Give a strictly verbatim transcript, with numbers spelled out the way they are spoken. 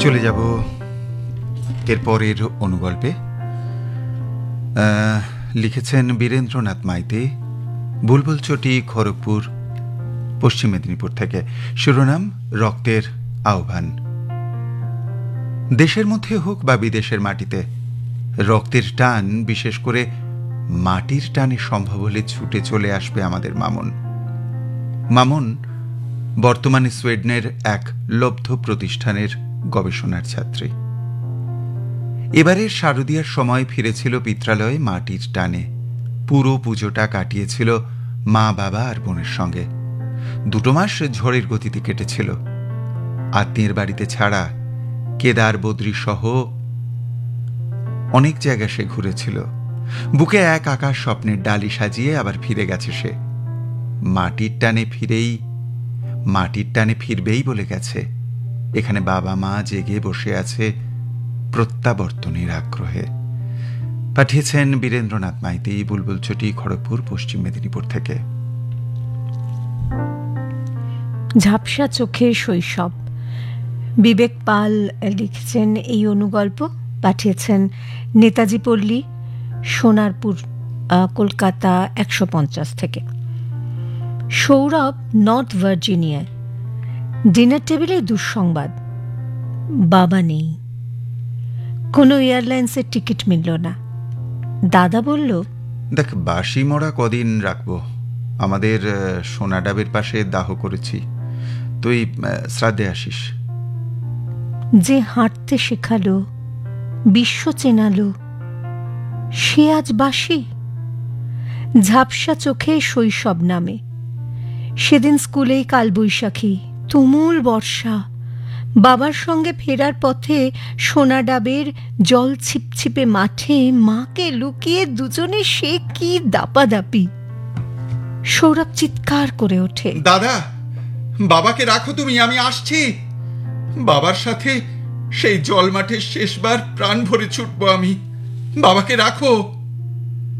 চলে যাব এরপরের অনুগল্পে। লিখেছেন বীরেন্দ্রনাথ মাইতি, বুলবুল চটি, খড়গপুর, পশ্চিম মেদিনীপুর থেকে। শিরোনাম রক্তের আহ্বান। দেশের মধ্যে হোক বা বিদেশের মাটিতে, রক্তের টান, বিশেষ করে মাটির টানে সম্ভব হলে ছুটে চলে আসবে আমাদের মামুন। মামুন বর্তমানে সুইডেনের এক লব্ধ প্রতিষ্ঠানের গবেষণার ছাত্রী। এবারের শারদীয়ার সময় ফিরেছিল পিত্রালয়ে মাটির টানে। পুরো পুজোটা কাটিয়েছিল মা, বাবা আর বোনের সঙ্গে। দুটো মাস ঝড়ের গতিতে কেটেছিল। আত্মীয়ের বাড়িতে ছাড়া কেদার, বদ্রী সহ অনেক জায়গা সে ঘুরেছিল। বুকে এক আকাশ স্বপ্নের ডালি সাজিয়ে আবার ফিরে গেছে সে। মাটির টানে ফিরেই মাটির টানে ফিরবেই বলে গেছে। এখানে বাবা মা জেগে বসে আছে প্রত্যাবর্তনের আগ্রহে। পাঠিয়েছেন বীরেন্দ্রনাথ মাইতি, বুলবুল চটি, খড়গপুর, পশ্চিম মেদিনীপুর থেকে। ঝাপসা চোখে শৈশব। বিবেক পাল লিখেছেন এই অনুগল্প। পাঠিয়েছেন নেতাজি পল্লী, সোনারপুর, কলকাতা একশো পঞ্চাশ থেকে। সৌরভ নর্থ ভার্জিনিয়ায়। ডিনার টেবিলে দুঃসংবাদ, বাবা নেই। কোনো এয়ারলাইন্সের টিকিট মিলল না। দাদা বলল, দেখ, বাসি মরা কদিন রাখবো। আমাদের সোনাডাবের পাশে দাহ করেছি, তুই শ্রাদ্ধে আসিস। যে হাঁটতে শেখালো, বিশ্ব চেনালো, সে আজ বাসি। ঝাপসা চোখে শৈশব নামে। সেদিন স্কুলেই কালবৈশাখী, তুমুল বর্ষা। বাবার সঙ্গে ফেরার পথে সোনাডাবের জল ছিপছিপে মাঠে মাকে লুকিয়ে দুজনে সে কি দাপাদাপি। সৌরভ চিৎকার করে ওঠে, দাদা, বাবাকে রাখো তুমি, আমি আসছি। বাবার সাথে সেই জল মাঠে শেষবার প্রাণ ভরে ছুটবো আমি। বাবাকে রাখো।